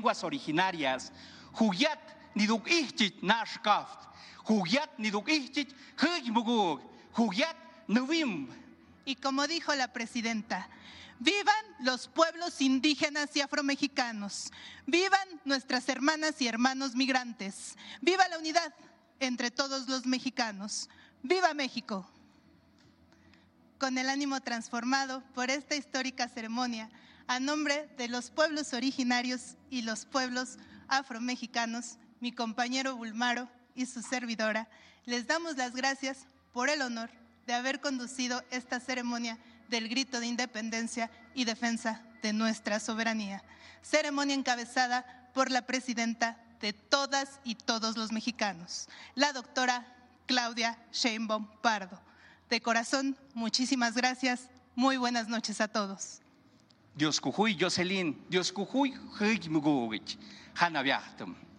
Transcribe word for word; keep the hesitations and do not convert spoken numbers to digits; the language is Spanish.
lenguas originarias, Juyat niduk ichit nashkaft, Juyat niduk ichit hujmugug, Juyat nuvim. Y como dijo la presidenta, vivan los pueblos indígenas y afromexicanos, vivan nuestras hermanas y hermanos migrantes, viva la unidad entre todos los mexicanos, viva México. Con el ánimo transformado por esta histórica ceremonia, a nombre de los pueblos originarios y los pueblos afromexicanos, mi compañero Bulmaro y su servidora, les damos las gracias por el honor de haber conducido esta ceremonia del grito de independencia y defensa de nuestra soberanía. Ceremonia encabezada por la presidenta de todas y todos los mexicanos, la doctora Claudia Sheinbaum Pardo. De corazón, muchísimas gracias. Muy buenas noches a todos. Dios kuhuy Jocelyn, Dios kuhuy hujmugug, Hanaviachtum.